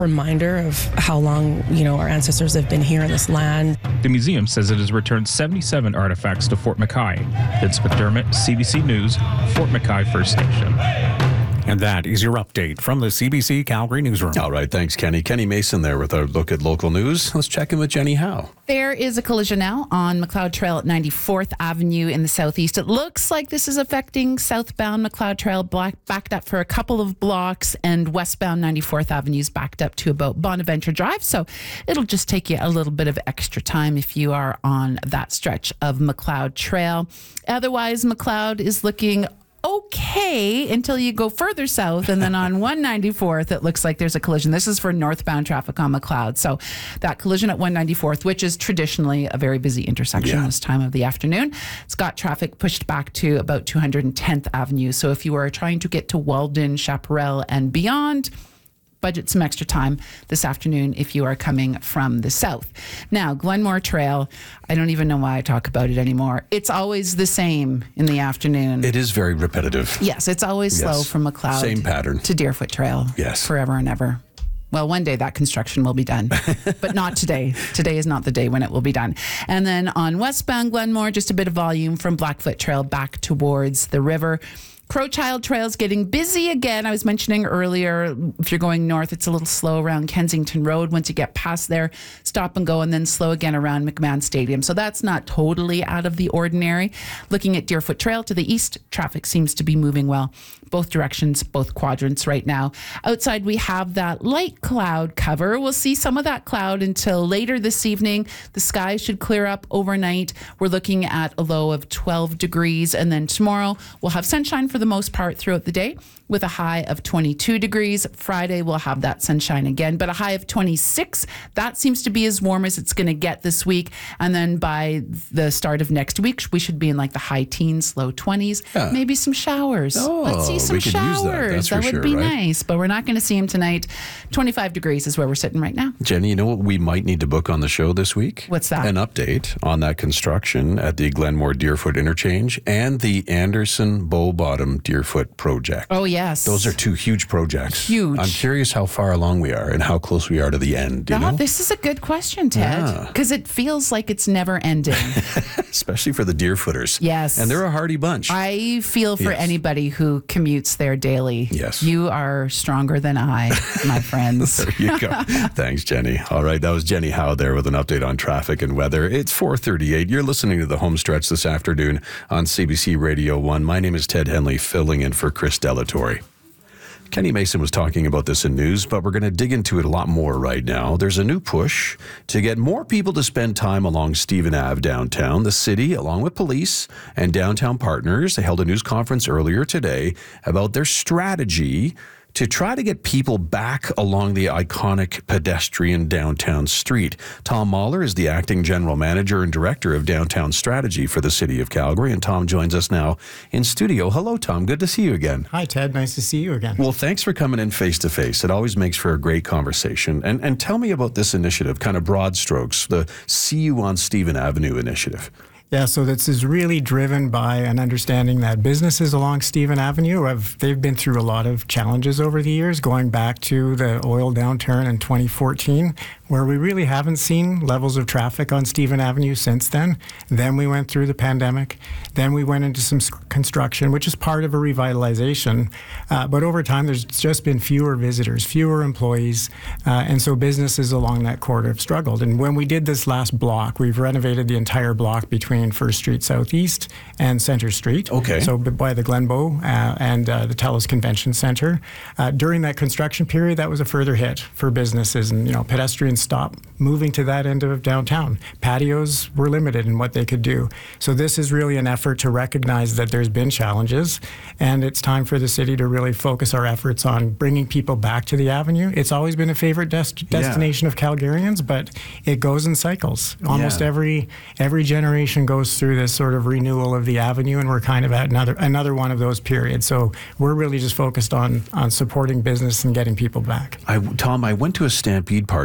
reminder of how long, our ancestors have been here in this land. The museum says it has returned 77 artifacts to Fort McKay. Vince McDermott, CBC News, Fort McKay First Nation. And that is your update from the CBC Calgary Newsroom. All right, thanks, Kenny. Kenny Mason there with our look at local news. Let's check in with Jenny Howe. There is a collision now on McLeod Trail at 94th Avenue in the southeast. It looks like this is affecting southbound McLeod Trail, backed up for a couple of blocks, and westbound 94th Avenue is backed up to about Bonaventure Drive. So it'll just take you a little bit of extra time if you are on that stretch of McLeod Trail. Otherwise, McLeod is looking okay until you go further south, and then on 194th it looks like there's a collision. This is for northbound traffic on McLeod. So that collision at 194th, which is traditionally a very busy intersection this time of the afternoon, it's got traffic pushed back to about 210th Avenue. So if you are trying to get to Walden, Chaparral and beyond, budget some extra time this afternoon if you are coming from the south. Now, Glenmore Trail, I don't even know why I talk about it anymore. It's always the same in the afternoon. It is very repetitive. Yes, it's always slow from McLeod Same pattern. to Deerfoot Trail. Yes. Forever and ever. Well, one day that construction will be done, but not today. Today is not the day when it will be done. And then on westbound Glenmore, just a bit of volume from Blackfoot Trail back towards the river. Crowchild Trail's getting busy again. I was mentioning earlier, if you're going north, it's a little slow around Kensington Road. Once you get past there, stop and go, and then slow again around McMahon Stadium. So that's not totally out of the ordinary. Looking at Deerfoot Trail to the east, traffic seems to be moving well. Both directions, both quadrants right now. Outside, we have that light cloud cover. We'll see some of that cloud until later this evening. The sky should clear up overnight. We're looking at a low of 12 degrees. And then tomorrow, we'll have sunshine for the most part throughout the day with a high of 22 degrees. Friday, we'll have that sunshine again, but a high of 26. That seems to be as warm as it's going to get this week. And then by the start of next week, we should be in like the high teens, low 20s, maybe some showers. Let's see some showers. That would be nice, but we're not going to see them tonight. 25 degrees is where we're sitting right now. Jenny, you know what we might need to book on the show this week? What's that? An update on that construction at the Glenmore Deerfoot interchange and the Anderson Bow Bottom Deerfoot project. Oh, yes. Those are two huge projects. Huge. I'm curious how far along we are and how close we are to the end. You know? This is a good question, Ted, because it feels like it's never ending. Especially for the Deerfooters. Yes. And they're a hardy bunch. I feel for anybody who commutes there daily. Yes. You are stronger than I, my friends. There you go. Thanks, Jenny. All right, that was Jenny Howe there with an update on traffic and weather. It's 4:38. You're listening to the Home Stretch this afternoon on CBC Radio 1. My name is Ted Henley, filling in for Chris Delatorre. Kenny Mason was talking about this in news, but we're going to dig into it a lot more right now. There's a new push to get more people to spend time along Stephen Ave downtown. The city, along with police and downtown partners, they held a news conference earlier today about their strategy to try to get people back along the iconic pedestrian downtown street. Tom Mahler is the acting general manager and director of downtown strategy for the city of Calgary, and Tom joins us now in studio. Hello, Tom. Good to see you again. Hi, Ted. Nice to see you again. Well, thanks for coming in face to face. It always makes for a great conversation. And tell me about this initiative, kind of broad strokes, the See You on Stephen Avenue initiative. Yeah, so this is really driven by an understanding that businesses along Stephen Avenue, they've been through a lot of challenges over the years, going back to the oil downturn in 2014, where we really haven't seen levels of traffic on Stephen Avenue since then. Then we went through the pandemic. Then we went into some construction, which is part of a revitalization. But over time, there's just been fewer visitors, fewer employees, and so businesses along that corridor have struggled. And when we did this last block, we've renovated the entire block between First Street Southeast and Centre Street. Okay. So by the Glenbow and the TELUS Convention Centre. During that construction period, that was a further hit for businesses, and pedestrians stopped moving to that end of downtown. Patios were limited in what they could do. So this is really an effort to recognize that there's been challenges, and it's time for the city to really focus our efforts on bringing people back to the avenue. It's always been a favorite destination of Calgarians, but it goes in cycles. Almost every generation goes through this sort of renewal of the avenue, and we're kind of at another one of those periods. So we're really just focused on supporting business and getting people back. Tom, I went to a Stampede party this year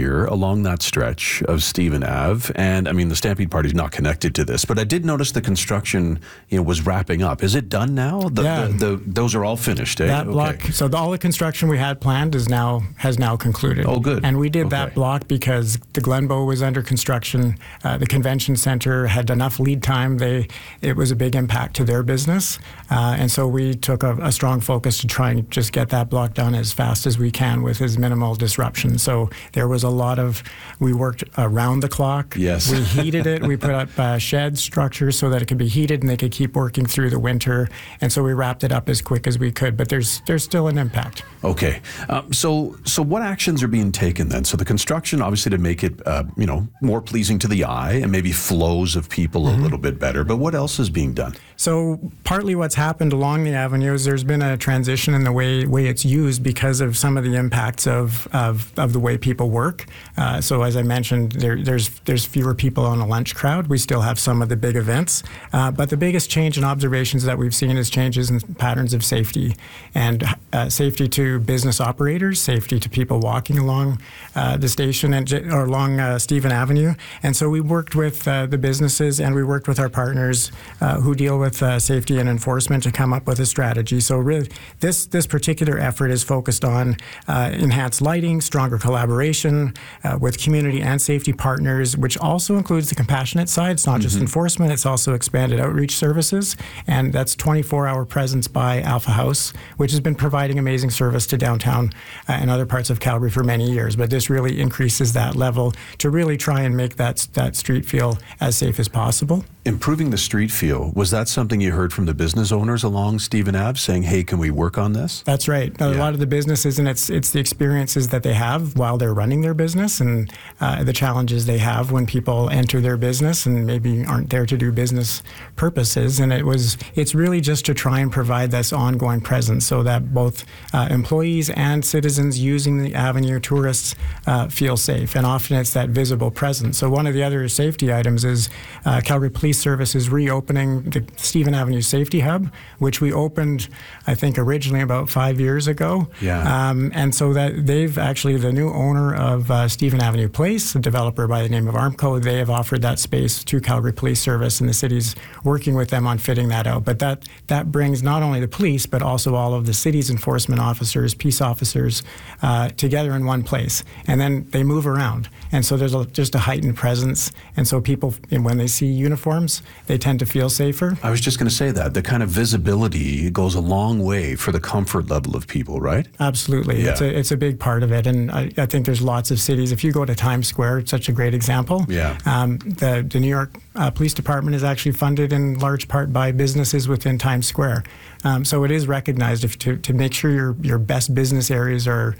year along that stretch of Stephen Ave, and I mean the Stampede Party's not connected to this, but I did notice the construction, was wrapping up. Is it done now? Those are all finished. That block. So all the construction we had planned has now concluded. Oh, good. And we did that block because the Glenbow was under construction. The convention center had enough lead time. It was a big impact to their business, and so we took a strong focus to try and just get that block done as fast as we can with as minimal disruption. So there was a lot of, we worked around the clock. Yes. We heated it. We put up shed structures so that it could be heated and they could keep working through the winter. And so we wrapped it up as quick as we could, but there's still an impact. Okay. So what actions are being taken then? So the construction, obviously to make it, more pleasing to the eye and maybe flows of people a little bit better, but what else is being done? So partly what's happened along the avenue is there's been a transition in the way it's used because of some of the impacts of the way people work. So as I mentioned, there's fewer people on a lunch crowd. We still have some of the big events, but the biggest change in observations that we've seen is changes in patterns of safety and safety to business operators, safety to people walking along the station or along Stephen Avenue. And so we worked with the businesses and we worked with our partners who deal with safety and enforcement to come up with a strategy. So really, this particular effort is focused on enhanced lighting, stronger collaboration with community and safety partners, which also includes the compassionate side. It's not just enforcement, it's also expanded outreach services. And that's 24-hour presence by Alpha House, which has been providing amazing service to downtown and other parts of Calgary for many years. But this really increases that level to really try and make that street feel as safe as possible. Improving the street feel, was that something you heard from the business owners along Stephen Ave saying, hey, can we work on this? That's right. A lot of the businesses, and it's the experiences that they have while they're running their business and the challenges they have when people enter their business and maybe aren't there to do business purposes. And it's really just to try and provide this ongoing presence so that both employees and citizens using the avenue, tourists, feel safe. And often it's that visible presence. So one of the other safety items is Calgary Police Service is reopening the Stephen Avenue Safety Hub, which we opened, I think, originally about 5 years ago. Yeah. And so that they've actually, the new owner of Stephen Avenue Place, a developer by the name of Armco, they have offered that space to Calgary Police Service, and the city's working with them on fitting that out. But that brings not only the police, but also all of the city's enforcement officers, peace officers, together in one place. And then they move around. And so there's just a heightened presence. And so people, when they see uniforms, they tend to feel safer. I was just going to say that. The kind of visibility goes a long way for the comfort level of people, right? Absolutely. Yeah. It's a big part of it. And I think there's lots of cities. If you go to Times Square, it's such a great example. Yeah. The New York Police Department is actually funded in large part by businesses within Times Square. So it is recognized to make sure your best business areas are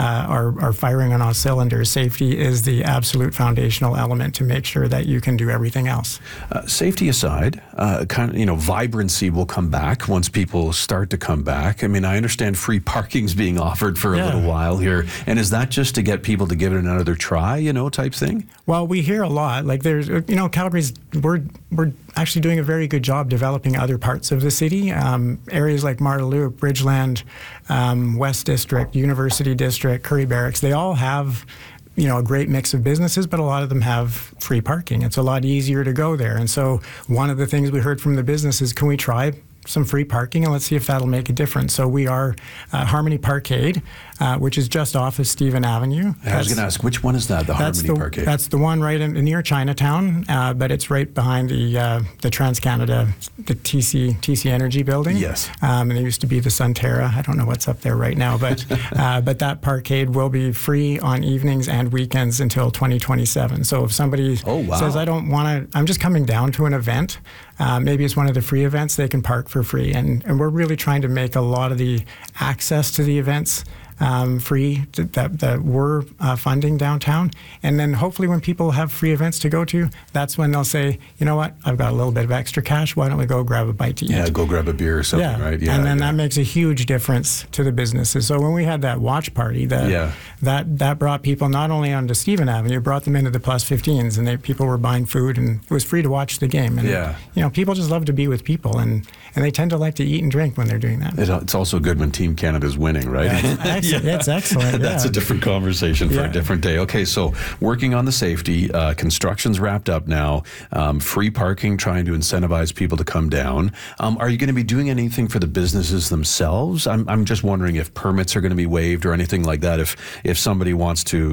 firing on all cylinders. Safety is the absolute foundational element to make sure that you can do everything else. Safety aside, vibrancy will come back once people start to come back. I mean, I understand free parking's being offered for a little while here. And is that just to get people to give it another try, type thing? Well, we hear a lot. Like there's, Calgary's, we're actually doing a very good job developing other parts of the city. Areas like Marda Loop, Bridgeland, West District, University District, Curry Barracks, they all have a great mix of businesses, but a lot of them have free parking. It's a lot easier to go there. And so one of the things we heard from the business is, can we try some free parking and let's see if that'll make a difference. So we are Harmony Parkade, which is just off of Stephen Avenue. I was going to ask, which one is that, the Harmony Parkade? That's the one right near Chinatown, but it's right behind the TransCanada, the TC Energy building. Yes. And there used to be the Sunterra. I don't know what's up there right now, but but that parkade will be free on evenings and weekends until 2027. So if somebody says, I'm just coming down to an event, maybe it's one of the free events, they can park for free. And we're really trying to make a lot of the access to the events free that we're funding downtown. And then hopefully when people have free events to go to, that's when they'll say, you know what, I've got a little bit of extra cash, why don't we go grab a bite to eat? Yeah, go grab a beer or something, right? Yeah, and then that makes a huge difference to the businesses. So when we had that watch party, that brought people not only onto Stephen Avenue, brought them into the Plus 15s, and people were buying food, and it was free to watch the game. And people just love to be with people, and they tend to like to eat and drink when they're doing that. It's also good when Team Canada's winning, right? Yeah, It's excellent. That's a different conversation for a different day. Okay, so working on the safety, construction's wrapped up now. Free parking, trying to incentivize people to come down. Are you going to be doing anything for the businesses themselves? I'm just wondering if permits are going to be waived or anything like that. If somebody wants to